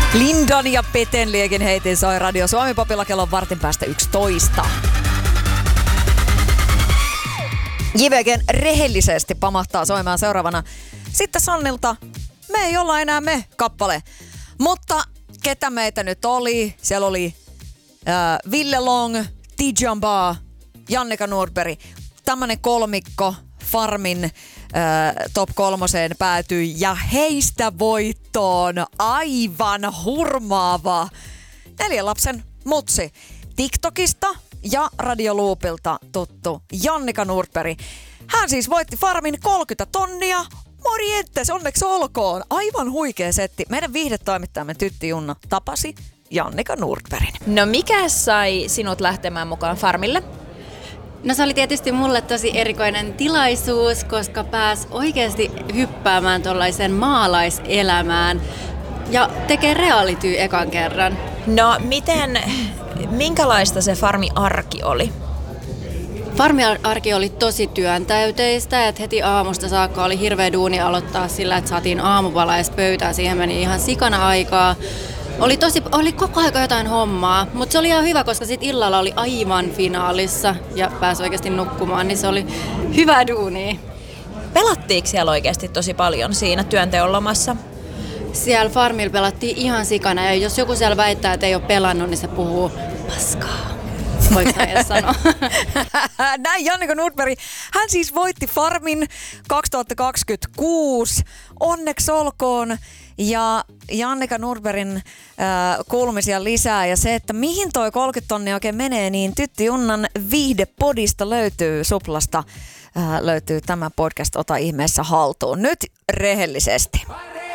Lindan ja Peten liekin heitin soi Radio Suomi Popilla kello 11:15. JVGn rehellisesti pamahtaa soimaan seuraavana. Sitten Sannilta Me ei olla enää me -kappale. Mutta ketä meitä nyt oli? Siellä oli Ville Long, Tijamba, Jannika Nordberg. Tämmönen kolmikko Farmin top 3 päätyi ja heistä voittoon aivan hurmaava 4 lapsen mutsi. TikTokista ja Radio Loopilta tuttu Jannika Nordberg. Hän siis voitti Farmin 30 tonnia. Morjentes, onneksi olkoon. Aivan huikea setti. Meidän viihdetoimittajamme Tytti Junna tapasi Jannika Nordbergin. No mikä sai sinut lähtemään mukaan Farmille? No se oli tietysti mulle tosi erikoinen tilaisuus, koska pääs oikeasti hyppäämään tuollaiseen maalaiselämään ja tekee reality ekan kerran. No minkälaista se Farmi-arki oli? Farmi-arki oli tosi työntäyteistä, että heti aamusta saakka oli hirveä duuni aloittaa sillä, että saatiin aamupala edes pöytään. Siihen meni ihan sikana aikaa. Oli koko ajan jotain hommaa, mutta se oli ihan hyvä, koska sit illalla oli aivan finaalissa ja pääsi oikeasti nukkumaan, niin se oli hyvä duuni. Pelattiinko siellä oikeasti tosi paljon siinä työnteon lomassa? Siellä Farmilla pelattiin ihan sikana ja jos joku siellä väittää, että ei ole pelannut, niin se puhuu paskaa. Voiko edes sanoa? Näin Jannika Nordberg. Hän siis voitti Farmin 2026. Onneksi olkoon. Ja Jannika Nordbergin kuulumisia lisää. Ja se, että mihin toi 30 tonnia oikein menee, niin Tytti Junnan viihdepodista löytyy Suplasta. Löytyy tämä podcast Ota ihmeessä haltuun. Nyt rehellisesti.